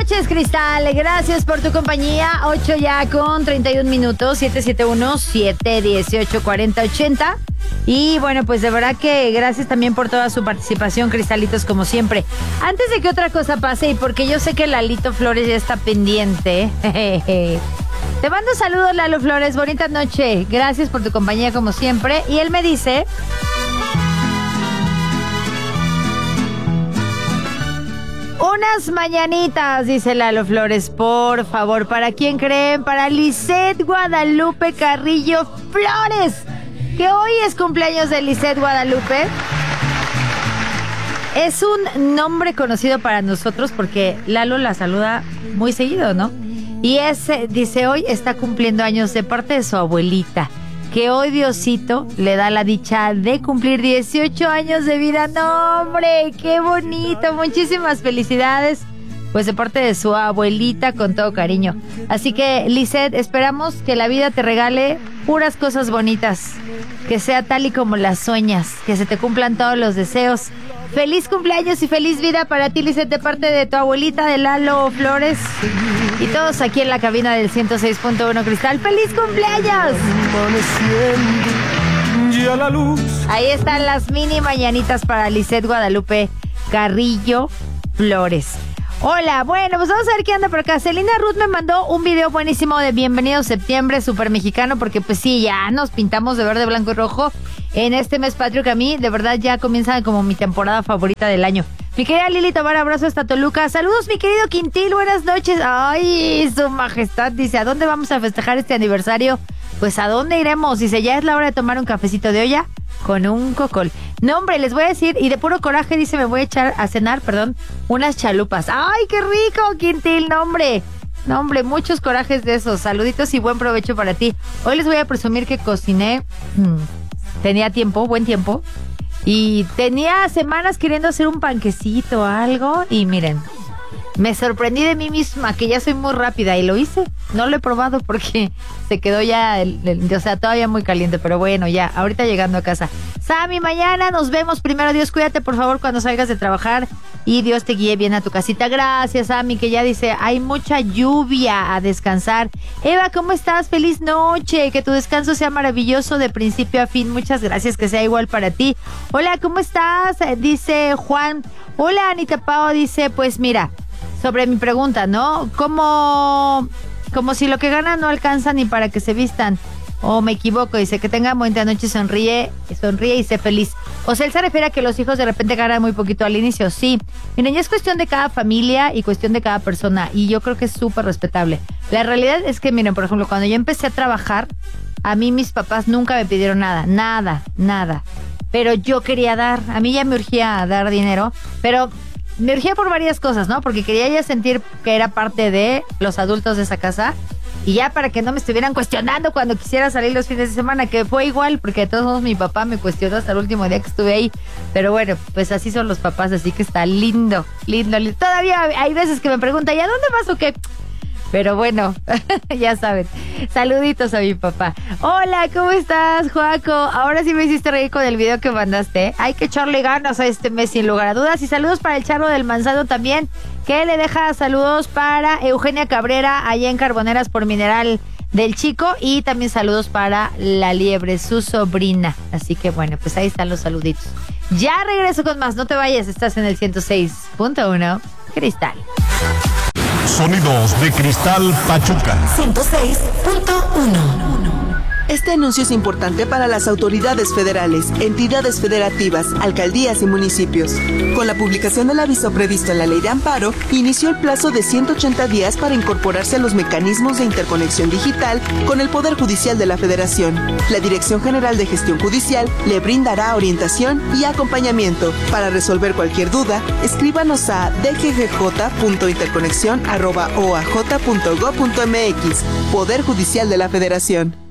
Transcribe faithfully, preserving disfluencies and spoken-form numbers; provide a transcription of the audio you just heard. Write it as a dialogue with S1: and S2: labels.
S1: noches, Cristal. Gracias por tu compañía. ocho ya con treinta y un minutos. siete siete uno, siete uno ocho, cuatro cero ocho cero. Y bueno, pues de verdad que gracias también por toda su participación, Cristalitos, como siempre. Antes de que otra cosa pase, y porque yo sé que Lalito Flores ya está pendiente, te mando saludos, Lalo Flores. Bonita noche. Gracias por tu compañía, como siempre. Y él me dice... unas mañanitas, dice Lalo Flores, por favor. ¿Para quién creen? Para Lisette Guadalupe Carrillo Flores, que hoy es cumpleaños de Lisette Guadalupe. Es un nombre conocido para nosotros porque Lalo la saluda muy seguido, ¿no? Y ese, dice, hoy está cumpliendo años de parte de su abuelita, que hoy Diosito le da la dicha de cumplir dieciocho años de vida. ¡No, hombre! ¡Qué bonito! Muchísimas felicidades, pues de parte de su abuelita, con todo cariño. Así que, Lisette, esperamos que la vida te regale puras cosas bonitas, que sea tal y como las sueñas, que se te cumplan todos los deseos. Feliz cumpleaños y feliz vida para ti, Lisette, de parte de tu abuelita, de Lalo Flores, y todos aquí en la cabina del ciento seis punto uno Cristal. ¡Feliz cumpleaños! Ahí están las mini mañanitas para Lisette Guadalupe Carrillo Flores. Hola, bueno, pues vamos a ver qué anda por acá. Celina Ruth me mandó un video buenísimo de Bienvenido Septiembre, súper mexicano, porque pues sí, ya nos pintamos de verde, blanco y rojo en este mes patrio, que a mí de verdad ya comienza como mi temporada favorita del año. Mi querida Lili Tobar, abrazo hasta Toluca. Saludos, mi querido Quintil, buenas noches. Ay, su majestad, dice, ¿a dónde vamos a festejar este aniversario? Pues ¿a dónde iremos? Dice, ya es la hora de tomar un cafecito de olla con un cocol. No, hombre, les voy a decir, y de puro coraje, dice, me voy a echar a cenar, perdón, unas chalupas. ¡Ay, qué rico, Quintil! No, hombre, no, hombre, muchos corajes de esos. Saluditos y buen provecho para ti. Hoy les voy a presumir que cociné, hmm, tenía tiempo, buen tiempo, y tenía semanas queriendo hacer un panquecito o algo, y miren, me sorprendí de mí misma, que ya soy muy rápida, y lo hice. No lo he probado porque se quedó ya, el, el, o sea, todavía muy caliente, pero bueno, ya, ahorita llegando a casa. Sammy, mañana nos vemos. Primero Dios, cuídate por favor cuando salgas de trabajar y Dios te guíe bien a tu casita. Gracias, Sammy, que ya dice, hay mucha lluvia, a descansar. Eva, ¿cómo estás? Feliz noche, que tu descanso sea maravilloso de principio a fin. Muchas gracias, que sea igual para ti. Hola, ¿cómo estás? Dice Juan. Hola, Anita Pao, dice, pues mira, sobre mi pregunta, ¿no? ¿Cómo, como si lo que ganan no alcanza ni para que se vistan? O me equivoco, dice, que tengan buena noche, sonríe, sonríe y sé feliz. O sea, él se refiere a que los hijos de repente ganan muy poquito al inicio, sí. Miren, ya es cuestión de cada familia y cuestión de cada persona, y yo creo que es súper respetable. La realidad es que, miren, por ejemplo, cuando yo empecé a trabajar, a mí mis papás nunca me pidieron nada, nada, nada. Pero yo quería dar, a mí ya me urgía dar dinero, pero me urgía por varias cosas, ¿no? Porque quería ya sentir que era parte de los adultos de esa casa. Y ya para que no me estuvieran cuestionando cuando quisiera salir los fines de semana, que fue igual, porque de todos modos mi papá me cuestionó hasta el último día que estuve ahí. Pero bueno, pues así son los papás, así que está lindo, lindo, lindo. Todavía hay veces que me preguntan, ¿y a dónde vas o qué? Pero bueno, ya saben. Saluditos a mi papá. Hola, ¿cómo estás, Joaco? Ahora sí me hiciste reír con el video que mandaste. Hay que echarle ganas a este mes, sin lugar a dudas. Y saludos para el Charro del Manzano también, que le deja saludos para Eugenia Cabrera, allá en Carboneras por Mineral del Chico. Y también saludos para La Liebre, su sobrina. Así que bueno, pues ahí están los saluditos. Ya regreso con más, no te vayas, estás en el ciento seis punto uno Cristal.
S2: Sonidos de Cristal Pachuca.
S3: ciento seis punto uno. Este anuncio es importante para las autoridades federales, entidades federativas, alcaldías y municipios. Con la publicación del aviso previsto en la Ley de Amparo, inició el plazo de ciento ochenta días para incorporarse a los mecanismos de interconexión digital con el Poder Judicial de la Federación. La Dirección General de Gestión Judicial le brindará orientación y acompañamiento. Para resolver cualquier duda, escríbanos a d g g j punto interconexión arroba o a j punto gob punto m x. Poder Judicial de la Federación.